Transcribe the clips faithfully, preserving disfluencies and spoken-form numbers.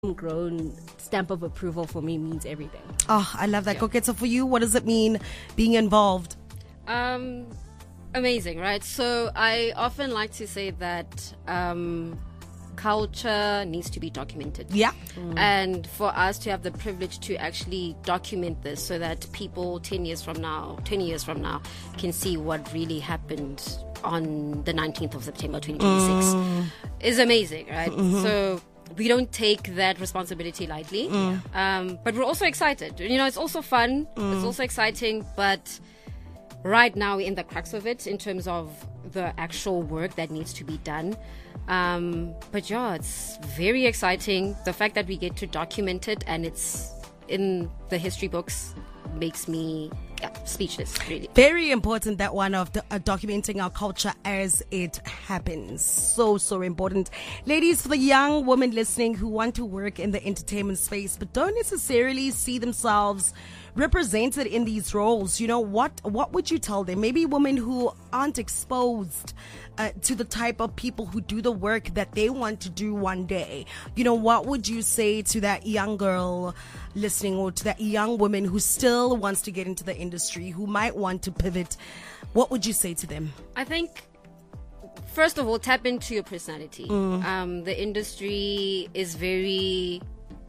grown stamp of approval for me means everything. Oh, I love that. Yeah. Koketso, for you, what does it mean being involved? Um, amazing, right? So I often like to say that um, culture needs to be documented. Yeah. Mm. And for us to have the privilege to actually document this so that people ten years from now, twenty years from now, can see what really happened on the nineteenth of September twenty twenty-six mm. is amazing, right? Mm-hmm. So we don't take that responsibility lightly, mm. um, but we're also excited. You know, it's also fun, mm. it's also exciting, but right now we're in the crux of it in terms of the actual work that needs to be done. Um, but yeah, it's very exciting. The fact that we get to document it and it's in the history books makes me yeah, speechless, really. Very important, that one of the, uh, documenting our culture as it happens. So, so important. Ladies, for the young women listening who want to work in the entertainment space but don't necessarily see themselves represented in these roles, you know, what what would you tell them? Maybe women who aren't exposed uh, to the type of people who do the work that they want to do one day. You know, what would you say to that young girl listening, or to that young woman who still wants to get into the industry, who might want to pivot? What would you say to them? I think, first of all, tap into your personality. Mm. Um, the industry is very...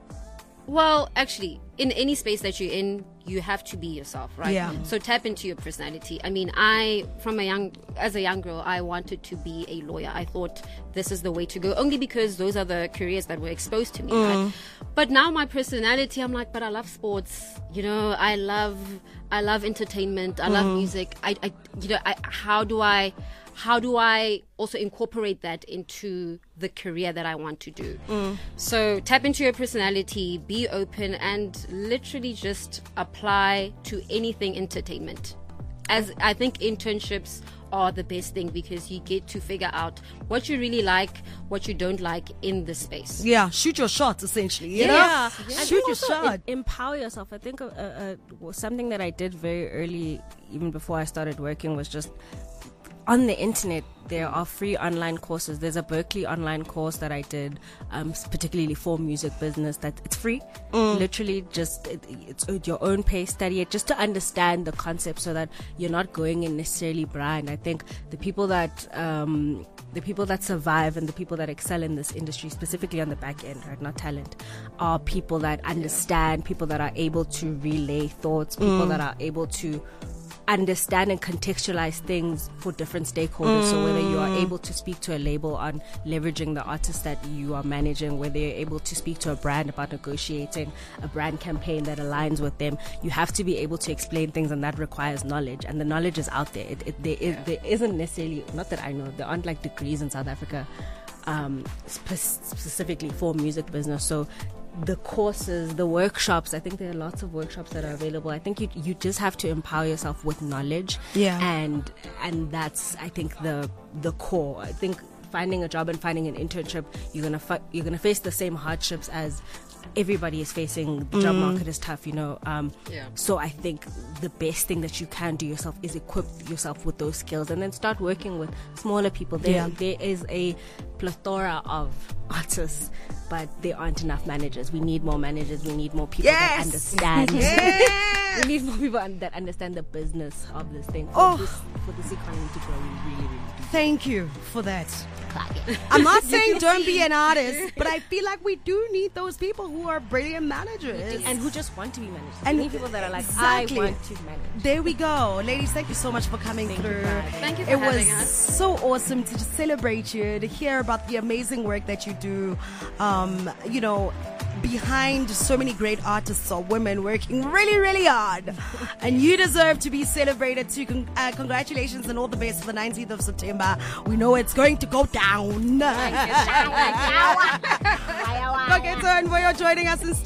Well, actually, in any space that you're in, you have to be yourself, right? Yeah. So tap into your personality. I mean, I, from a young, as a young girl, I wanted to be a lawyer. I thought this is the way to go, only because those are the careers that were exposed to me, mm. right? But now my personality, I'm like, but I love sports. You know, I love, I love entertainment. I mm. love music. I, I, you know, I, how do I... How do I also incorporate that into the career that I want to do? Mm. So tap into your personality, be open, and literally just apply to anything entertainment. As I think internships are the best thing, because you get to figure out what you really like, what you don't like in the space. Yeah, shoot your shot, essentially. You yeah, know? yeah. Shoot your shot. Em- empower yourself. I think uh, uh, something that I did very early, even before I started working, was just... on the internet, there are free online courses. There's a Berkeley online course that I did, um, particularly for music business, that it's free. Mm. Literally just, it, it's at your own pace, study it, just to understand the concept so that you're not going in necessarily blind. I think the people that, um, the people that survive and the people that excel in this industry, specifically on the back end, right, not talent, are people that understand, people that are able to relay thoughts, people mm. that are able to understand and contextualize things for different stakeholders. Mm. So whether you are able to speak to a label on leveraging the artist that you are managing, whether you're able to speak to a brand about negotiating a brand campaign that aligns with them, you have to be able to explain things, and that requires knowledge, and the knowledge is out there. It, it, there, is, there isn't necessarily, not that I know, there aren't like degrees in South Africa um, spe- specifically for music business. So the courses, the workshops, I think there are lots of workshops that are available. I think you you just have to empower yourself with knowledge. Yeah. And and that's, I think, the the core. I think finding a job and finding an internship, you're gonna fi- you're gonna face the same hardships as everybody is facing. The job mm. market is tough, you know. Um, yeah. So I think the best thing that you can do yourself is equip yourself with those skills, and then start working with smaller people. There, yeah. there is a plethora of artists, but there aren't enough managers. We need more managers. We need more people yes! that understand. Yeah! We need more people that understand the business of this thing for, oh. this, for this economy to grow. We really, really do. Thank you for that. I'm not saying don't be an artist, but I feel like we do need those people who are brilliant managers and who just want to be managed. And we need people that are like, exactly. I want to manage. There we go. Ladies, thank you so much for coming thank through. You, thank you for it having was us. So awesome to just celebrate you, to hear about the amazing work that you do. Um, you know, behind so many great artists are women working really, really hard. And you deserve to be celebrated too. Con- uh, congratulations and all the best for the nineteenth of September. We know it's going to go down. Okay, so, and for joining us in